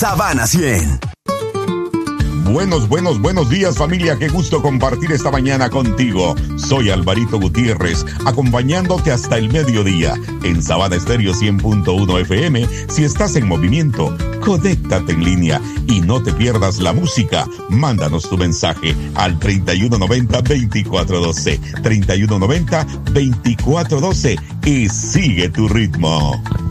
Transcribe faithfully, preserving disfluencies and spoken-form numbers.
Sabana cien. Buenos, buenos, buenos días, familia. Qué gusto compartir esta mañana contigo. Soy Alvarito Gutiérrez, acompañándote hasta el mediodía en Sabana Estéreo cien punto uno F M. Si estás en movimiento, conéctate en línea y no te pierdas la música. Mándanos tu mensaje al treinta y uno noventa, veinticuatro doce, treinta y uno noventa, veinticuatro doce y sigue tu ritmo.